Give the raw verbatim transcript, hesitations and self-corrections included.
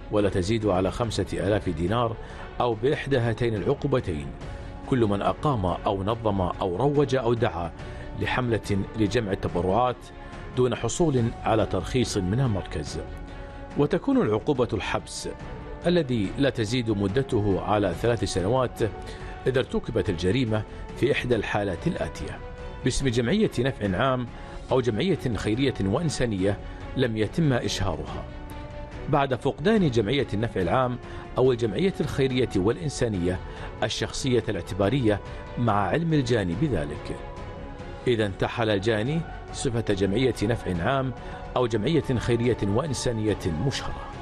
ولا تزيد على خمسة آلاف دينار أو بإحدى هاتين العقوبتين كل من أقام أو نظم أو روج أو دعا لحملة لجمع التبرعات دون حصول على ترخيص من المركز. وتكون العقوبة الحبس الذي لا تزيد مدته على ثلاث سنوات إذا ارتكبت الجريمة في إحدى الحالات الآتية: باسم جمعية نفع عام أو جمعية خيرية وإنسانية لم يتم إشهارها، بعد فقدان جمعية النفع العام أو الجمعية الخيرية والإنسانية الشخصية الاعتبارية مع علم الجاني بذلك، إذا انتحل الجاني صفة جمعية نفع عام أو جمعية خيرية وإنسانية مشهرة.